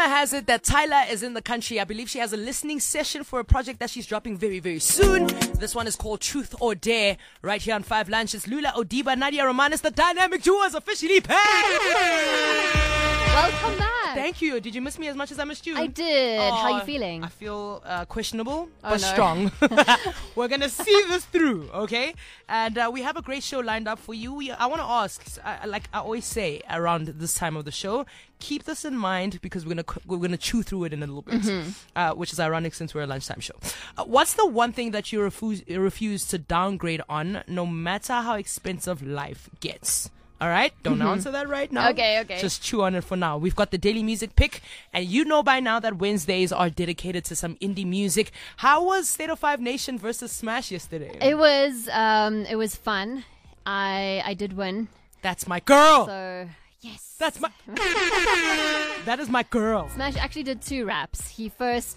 has it that Tyla is in the country. I believe she has a listening session for a project that she's dropping very, very soon. This one is called Truth or Dare, right here on 5 Lunch. It's Lula Odiba, Nadia Romanis, the dynamic duo is officially paired. Welcome back. Thank you. Did you miss me as much as I missed you? I did. How are you feeling? I feel questionable, Oh, but no. strong. We're going to see this through, okay? And we have a great show lined up for you. I want to ask, like I always say around this time of the show, keep this in mind because we're gonna chew through it in a little bit, which is ironic since we're a lunchtime show. What's the one thing that you refuse to downgrade on, no matter how expensive life gets? All right, don't answer that right now. Okay. Just chew on it for now. We've got the daily music pick, and you know by now that Wednesdays are dedicated to some indie music. How was State of Five Nation versus Smash yesterday? It was fun. I did win. That's my girl. So yes. That's my. That is my girl. Smash actually did 2 raps. He first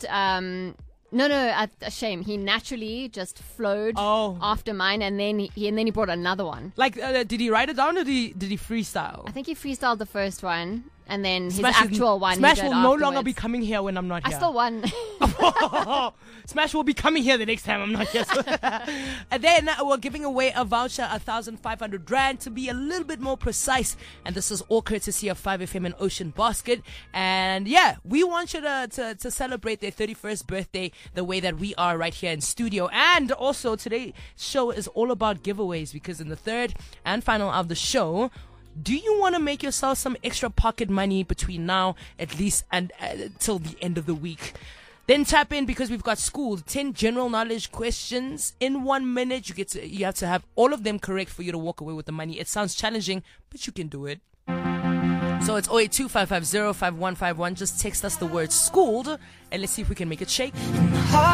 a shame. He naturally just flowed after mine, and then he brought another one. Like, did he write it down or did he freestyle? I think he freestyled the first one, and then his Smash actual one. Smash he did will no afterwards. longer be coming here when I'm not here. I still won. Smash will be coming here the next time I'm not here. And then we're giving away a voucher, 1,500 rand, to be a little bit more precise. And this is all courtesy of 5FM and Ocean Basket. And yeah, we want you to celebrate their 31st birthday the way that we are right here in studio. And also today's show is all about giveaways, because in the third and final of the show, do you want to make yourself some extra pocket money between now at least and till the end of the week? Then tap in, because we've got schooled 10 general knowledge questions in 1 minute. You have to have all of them correct for you to walk away with the money. It sounds challenging, but you can do it. So it's 082-550-5151. Just text us the word schooled and let's see if we can make it shake.